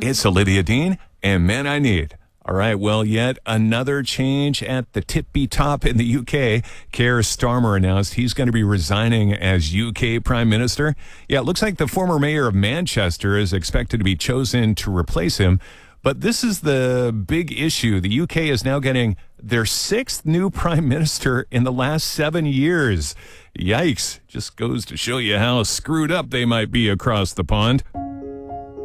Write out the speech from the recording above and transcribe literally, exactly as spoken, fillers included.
It's Olivia Dean and Men I Need. All right, well, yet another change at the tippy top in the U K. Keir Starmer announced he's going to be resigning as U K Prime Minister. Yeah, it looks like the former mayor of Manchester is expected to be chosen to replace him. But this is the big issue. The U K is now getting their sixth new prime minister in the last seven years. Yikes. Just goes to show you how screwed up they might be across the pond.